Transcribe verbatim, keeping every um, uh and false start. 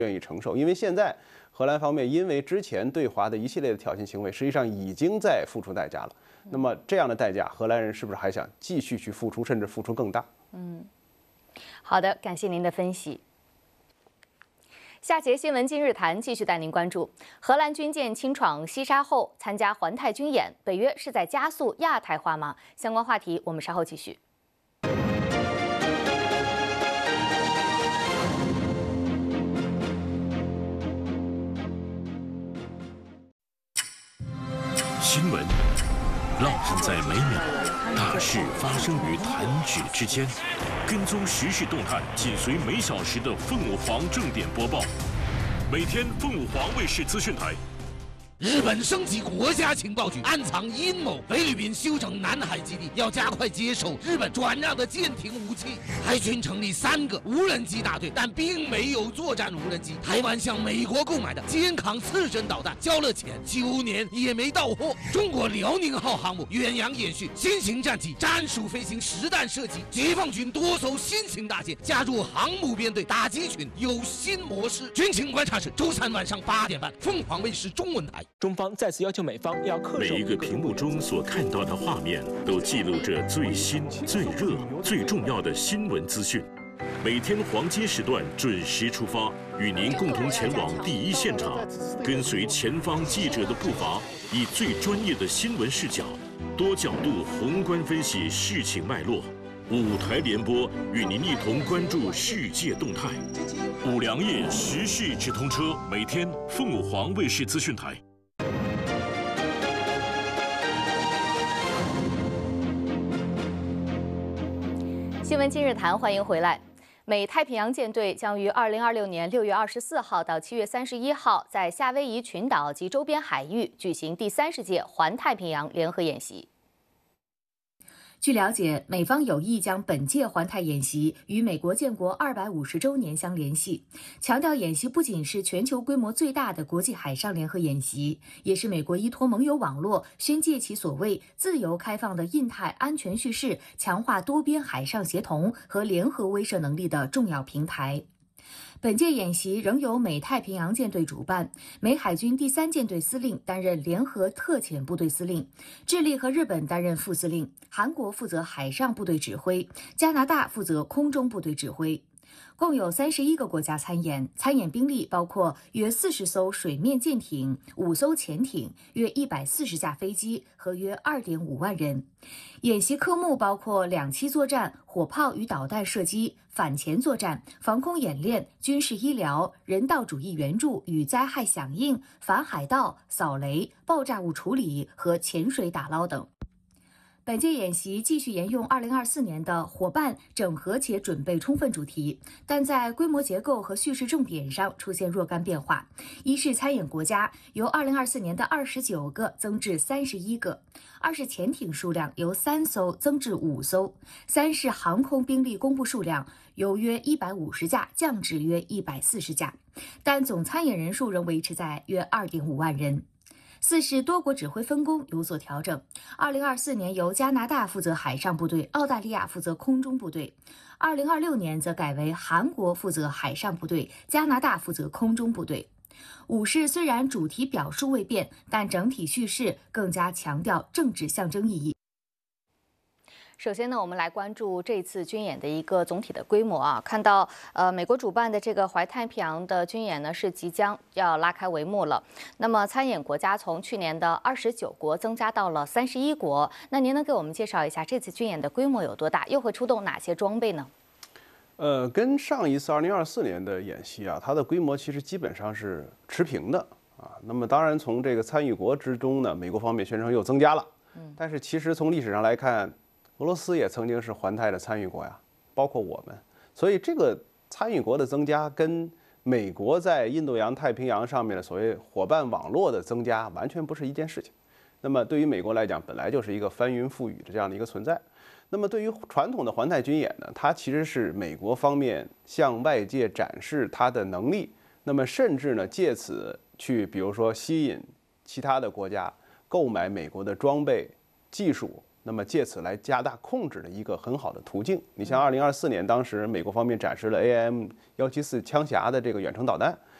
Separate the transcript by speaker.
Speaker 1: 愿意承受，因为现在荷兰方面因为之前对华的一系列的挑衅行为，实际上已经在付出代价了。那么这样的代价，荷兰人是不是还想继续去付出，甚至付出更大？
Speaker 2: 嗯，好的，感谢您的分析。下节新闻今日谈继续带您关注荷兰军舰侵闯西沙后参加环太军演，北约是在加速亚太化吗？相关话题我们稍后继续。
Speaker 3: 新闻浪漫在每秒，大事发生于弹指之间。跟踪时事动态，紧随每小时的凤舞皇正点播报。每天凤舞皇卫视资讯台。
Speaker 4: 日本升级国家情报局，暗藏阴谋。菲律宾修整南海基地，要加快接手日本转让的舰艇武器。海军成立三个无人机大队，但并没有作战无人机。台湾向美国购买的肩扛刺针导弹，交了钱，九年也没到货。中国辽宁号航母远洋演训，新型战机战术飞行实弹射击。解放军多艘新型大舰加入航母编队打击群，有新模式。军情观察室周三晚上八点半，凤凰卫视中文台。
Speaker 5: 中方再次要求美方要恪守。
Speaker 3: 每一个屏幕中所看到的画面，都记录着最新、最热、最重要的新闻资讯。每天黄金时段准时出发，与您共同前往第一现场，跟随前方记者的步伐，以最专业的新闻视角，多角度宏观分析事情脉络。五台联播，与您一同关注世界动态。五粮液时事直通车，每天凤舞皇卫视资讯台。
Speaker 2: 新闻今日谈，欢迎回来。美太平洋舰队将于二零二六年六月二十四号到七月三十一号在夏威夷群岛及周边海域举行第三十届环太平洋联合演习。据了解，美方有意将本届环太演习与美国建国二百五十周年相联系，强调演习不仅是全球规模最大的国际海上联合演习，也是美国依托盟友网络宣介其所谓自由开放的印太安全叙事，强化多边海上协同和联合威慑能力的重要平台。本届演习仍由美太平洋舰队主办，美海军第三舰队司令担任联合特遣部队司令，智利和日本担任副司令，韩国负责海上部队指挥，加拿大负责空中部队指挥。共有三十一个国家参演，参演兵力包括约四十艘水面舰艇、五艘潜艇、约一百四十架飞机和约二点五万人。演习科目包括两栖作战、火炮与导弹射击、反潜作战、防空演练、军事医疗、人道主义援助与灾害响应、反海盗、扫雷、爆炸物处理和潜水打捞等。本届演习继续沿用二零二四年的伙伴、整合且准备充分主题，但在规模结构和叙事重点上出现若干变化。一是参演国家由二零二四年的二十九个增至三十一个；二是潜艇数量由三艘增至五艘；三是航空兵力公布数量由约一百五十架降至约一百四十架，但总参演人数仍维持在约二点五万人。四是多国指挥分工有所调整，二零二四年由加拿大负责海上部队，澳大利亚负责空中部队；二零二六年则改为韩国负责海上部队，加拿大负责空中部队。五是虽然主题表述未变，但整体叙事更加强调政治象征意义。首先呢，我们来关注这次军演的一个总体的规模啊。看到，呃，美国主办的这个环太平洋的军演呢，是即将要拉开帷幕了。那么，参演国家从去年的二十九国增加到了三十一国。那您能给我们介绍一下这次军演的规模有多大？又会出动哪些装备呢？
Speaker 1: 呃，跟上一次二零二四年的演习啊，它的规模其实基本上是持平的啊。那么，当然从这个参与国之中呢，美国方面宣称又增加了。嗯，但是其实从历史上来看，俄罗斯也曾经是环太的参与国呀，包括我们，所以这个参与国的增加跟美国在印度洋太平洋上面的所谓伙伴网络的增加完全不是一件事情。那么对于美国来讲，本来就是一个翻云覆雨的这样的一个存在。那么对于传统的环太军演呢，它其实是美国方面向外界展示它的能力，那么甚至呢借此去比如说吸引其他的国家购买美国的装备、技术那么借此来加大控制的一个很好的途径。你像二零二四年，当时美国方面展示了 A I M 幺七四枪匣的这个远程导弹，